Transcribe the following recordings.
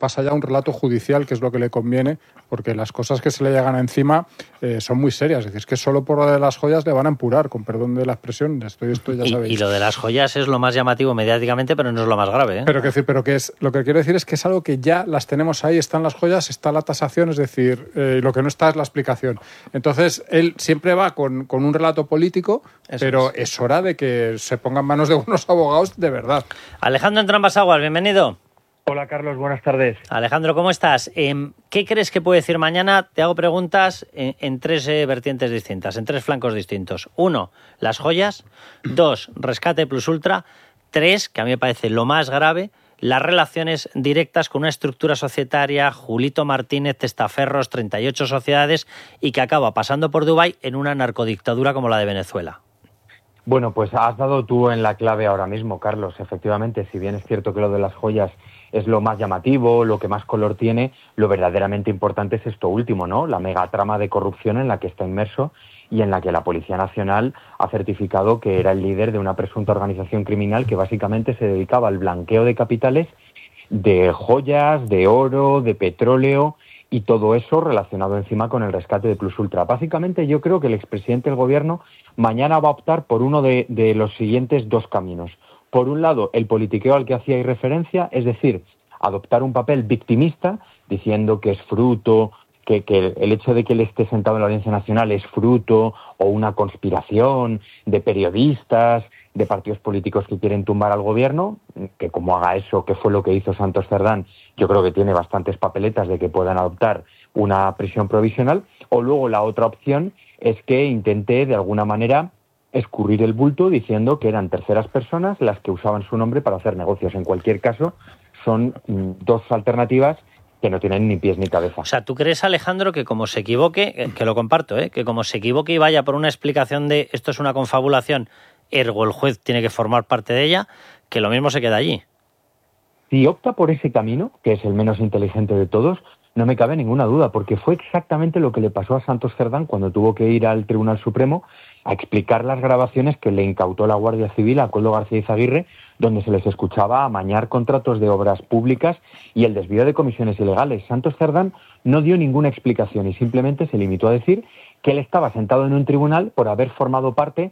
pasa ya a un relato judicial, que es lo que le conviene, porque las cosas que se le llegan encima son muy serias. Es decir, es que solo por lo de las joyas le van a empurar, con perdón de la expresión. Esto ya sabéis. Y lo de las joyas es lo más llamativo mediáticamente, pero no es lo más grave, ¿eh? Pero que es, lo que quiero decir es que es algo que ya las tenemos ahí, están las joyas, está la tasación, es decir, lo que no está es la explicación. Entonces, él siempre va con un relato político, pero es hora de que se ponga en manos de unos abogados de verdad. Alejandro Entrambas-Aguas, bienvenido. Hola Carlos, buenas tardes. Alejandro, ¿cómo estás? ¿Qué crees que puede decir mañana? Te hago preguntas en tres vertientes distintas, en tres flancos distintos. 1, las joyas. 2, rescate plus ultra. 3, que a mí me parece lo más grave, las relaciones directas con una estructura societaria, Julito Martínez, testaferros, 38 sociedades, y que acaba pasando por Dubái en una narcodictadura como la de Venezuela. Bueno, pues has dado tú en la clave ahora mismo, Carlos. Efectivamente, si bien es cierto que lo de las joyas es lo más llamativo, lo que más color tiene, lo verdaderamente importante es esto último, ¿no? La megatrama de corrupción en la que está inmerso y en la que la Policía Nacional ha certificado que era el líder de una presunta organización criminal que básicamente se dedicaba al blanqueo de capitales, de joyas, de oro, de petróleo y todo eso relacionado encima con el rescate de Plus Ultra. Básicamente yo creo que el expresidente del gobierno mañana va a optar por uno de los siguientes dos caminos. Por un lado, el politiqueo al que hacía referencia, es decir, adoptar un papel victimista, diciendo que es fruto, que el hecho de que él esté sentado en la Audiencia Nacional es fruto o una conspiración de periodistas, de partidos políticos que quieren tumbar al gobierno, que como haga eso, que fue lo que hizo Santos Cerdán, yo creo que tiene bastantes papeletas de que puedan adoptar una prisión provisional. O luego la otra opción es que intente de alguna manera escurrir el bulto diciendo que eran terceras personas las que usaban su nombre para hacer negocios. En cualquier caso, son dos alternativas que no tienen ni pies ni cabeza. O sea, ¿tú crees, Alejandro, que como se equivoque, que lo comparto, que como se equivoque y vaya por una explicación de esto es una confabulación, ergo el juez tiene que formar parte de ella, que lo mismo se queda allí? Si opta por ese camino, que es el menos inteligente de todos, no me cabe ninguna duda, porque fue exactamente lo que le pasó a Santos Cerdán cuando tuvo que ir al Tribunal Supremo a explicar las grabaciones que le incautó la Guardia Civil a Koldo García Izaguirre, donde se les escuchaba amañar contratos de obras públicas y el desvío de comisiones ilegales. Santos Cerdán no dio ninguna explicación y simplemente se limitó a decir que él estaba sentado en un tribunal por haber formado parte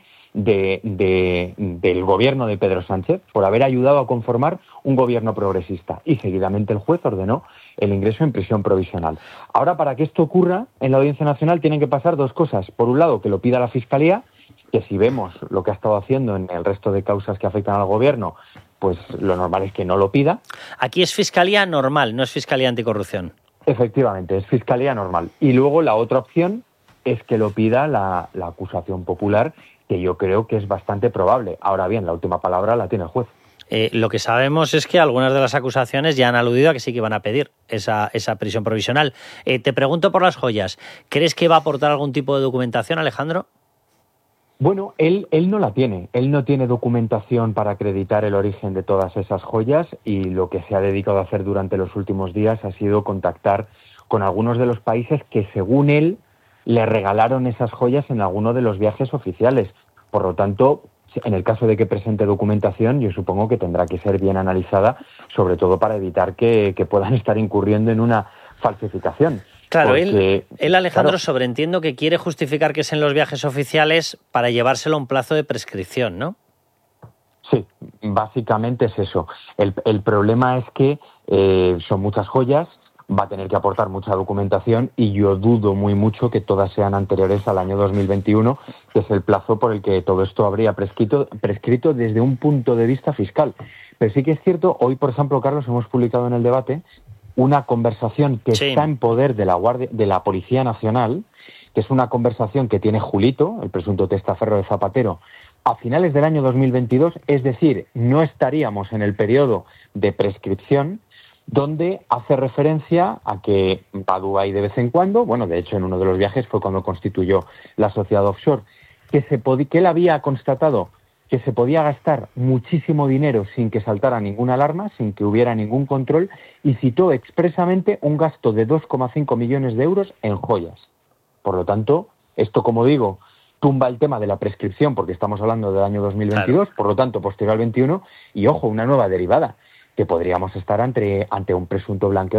del gobierno de Pedro Sánchez, por haber ayudado a conformar un gobierno progresista. Y seguidamente el juez ordenó el ingreso en prisión provisional. Ahora, para que esto ocurra en la Audiencia Nacional tienen que pasar dos cosas. Por un lado, que lo pida la Fiscalía, que si vemos lo que ha estado haciendo en el resto de causas que afectan al gobierno, pues lo normal es que no lo pida. Aquí es Fiscalía normal, no es Fiscalía Anticorrupción. Efectivamente, es Fiscalía normal. Y luego la otra opción es que lo pida la acusación popular, que yo creo que es bastante probable. Ahora bien, la última palabra la tiene el juez. Lo que sabemos es que algunas de las acusaciones ya han aludido a que sí que van a pedir esa prisión provisional. Te pregunto por las joyas. ¿Crees que va a aportar algún tipo de documentación, Alejandro? Bueno, él no la tiene. Él no tiene documentación para acreditar el origen de todas esas joyas y lo que se ha dedicado a hacer durante los últimos días ha sido contactar con algunos de los países que, según él, le regalaron esas joyas en alguno de los viajes oficiales. Por lo tanto, en el caso de que presente documentación, yo supongo que tendrá que ser bien analizada, sobre todo para evitar que puedan estar incurriendo en una falsificación. Claro, porque, él Alejandro, claro, sobreentiendo que quiere justificar que es en los viajes oficiales para llevárselo a un plazo de prescripción, ¿no? Sí, básicamente es eso. El problema es que son muchas joyas, va a tener que aportar mucha documentación y yo dudo muy mucho que todas sean anteriores al año 2021, que es el plazo por el que todo esto habría prescrito desde un punto de vista fiscal. Pero sí que es cierto, hoy, por ejemplo, Carlos, hemos publicado en el debate una conversación que está en poder de la Policía Nacional, que es una conversación que tiene Julito, el presunto testaferro de Zapatero, a finales del año 2022, es decir, no estaríamos en el periodo de prescripción, donde hace referencia a que va a Dubái de vez en cuando, bueno, de hecho en uno de los viajes fue cuando constituyó la sociedad offshore, que él había constatado que se podía gastar muchísimo dinero sin que saltara ninguna alarma, sin que hubiera ningún control, y citó expresamente un gasto de 2,5 millones de euros en joyas. Por lo tanto, esto, como digo, tumba el tema de la prescripción, porque estamos hablando del año 2022, claro. Por lo tanto, posterior al 21, y ojo, una nueva derivada, que podríamos estar ante un presunto blanqueo